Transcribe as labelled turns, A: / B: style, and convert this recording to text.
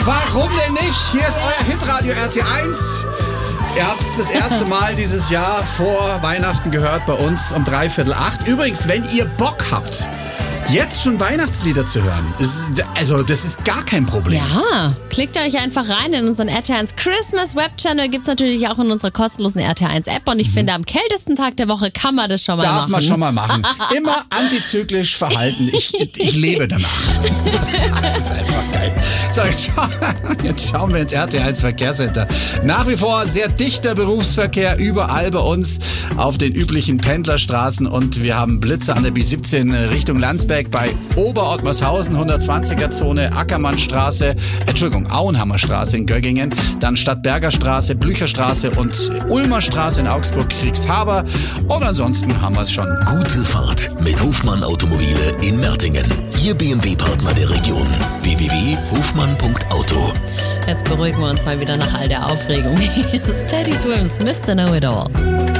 A: Warum denn nicht? Hier ist euer Hitradio RT1. Ihr habt es das erste Mal dieses Jahr vor Weihnachten gehört bei uns um 7:45. Übrigens, wenn ihr Bock habt, jetzt schon Weihnachtslieder zu hören, das ist gar kein Problem.
B: Ja, klickt euch einfach rein in unseren RT1 Christmas Web-Channel. Gibt's natürlich auch in unserer kostenlosen RT1 App. Und ich finde, am kältesten Tag der Woche kann man das schon mal machen.
A: Darf man schon mal machen. Immer antizyklisch verhalten. Ich lebe danach. Das ist einfach geil. So, jetzt schauen wir ins RT1 Verkehrscenter. Nach wie vor sehr dichter Berufsverkehr überall bei uns auf den üblichen Pendlerstraßen. Und wir haben Blitzer an der B17 Richtung Landsberg bei Oberottmarshausen, 120er-Zone, Auenhammerstraße in Göggingen, dann Stadtberger Straße, Blücherstraße und Ulmer Straße in Augsburg-Kriegshaber. Und ansonsten haben wir es schon.
C: Gute Fahrt mit Hofmann Automobile in Mertingen. Ihr BMW-Partner der Region. www.hofmann.auto.
B: Jetzt beruhigen wir uns mal wieder nach all der Aufregung. Hier ist Teddy Swims, Mr. Know It All.